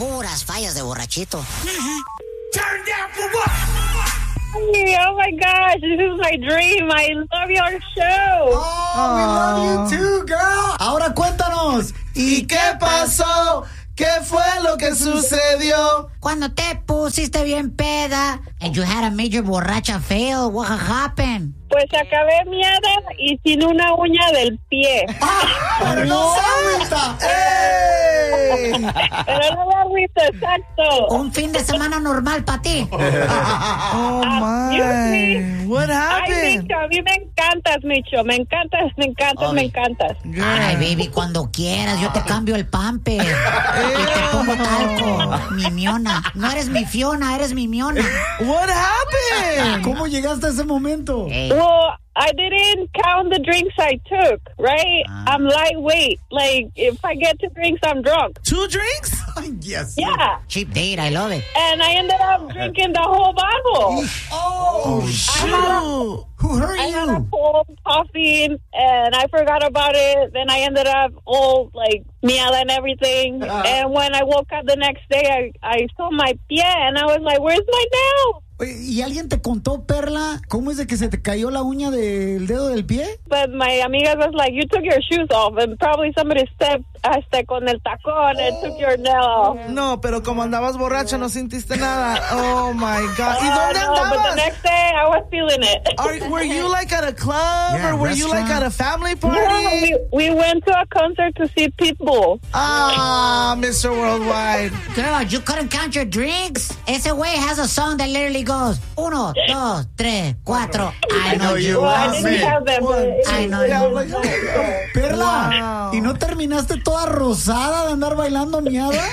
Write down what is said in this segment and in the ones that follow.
Puras fallas de borrachito. Turn down for what? Oh my gosh, this is my dream. I love your show. Oh, we love you too, girl. Ahora cuéntanos. ¿Y qué pasó? ¿Qué fue lo que sucedió? Cuando te pusiste bien peda and you had a major borracha fail, what happened? Pues acabé miada y sin una uña del pie. Pero no se agüita. Pero no me agüito, exacto. Un fin de semana normal para ti. Oh, my. What Ay, happened? Micho, a mí me encantas, Micho. Me encantas. Ay, baby, cuando quieras, yo te cambio el pamper. Y te pongo talco. Mi Miona. No eres mi Fiona, eres mi Miona. What happened? ¿Cómo llegaste a ese momento? Well, I didn't count the drinks I took, right? I'm lightweight. Like, if I get 2 drinks, I'm drunk. 2 drinks? Yes. Yeah. Cheap date, I love it. And I ended up drinking the whole bottle. Oh, Shoot. who hurt I had a you? cold coffee and I forgot about it. Then I ended up all like miada and everything. And when I woke up the next day, I saw my pie and I was like, where's my nail? Oye, ¿y alguien te contó, Perla, cómo es de que se te cayó la uña del dedo del pie? But my amiga was like, you took your shoes off and probably somebody stepped hasta con el tacón and took your nail off. No, pero como andabas borracha no sintiste nada. Oh, my God. ¿Y dónde No, but the andabas? next day I was feeling it. Were you like at a club Yeah, or were you like restaurant. at a family No, party? we went to a concert to see Pitbull. Ah, Mr. Worldwide. Girl, you couldn't count your drinks? Ese way has a song that literally goes 1, 2, 3, 4. I know you Well, I want didn't me. have them, but I know you. Perla, Wow. ¿y no terminaste toda rosada de andar bailando miada?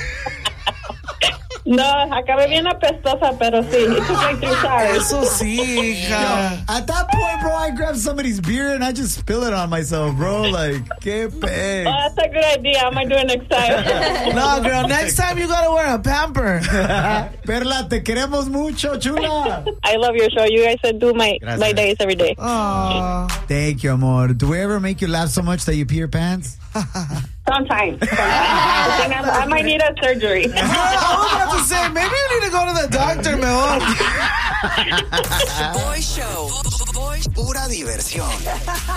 no, acabé bien apestosa, pero sí, it took like 3 hours. Eso sí, hija. At that point, bro, I grabbed somebody's beer and I just spill it on myself, bro. Like, qué pe. Oh, that's a good idea. I might do it next time. No, girl, next time you gotta wear a pamper. Perla, te queremos mucho, chula. I love your show. You guys do my days every day. Aw. Thank you, amor. Do we ever make you laugh so much that you pee your pants? Sometimes. I might need a surgery. I was about to say, maybe you need to go to the doctor, mejor. Boy Show. Pura diversión.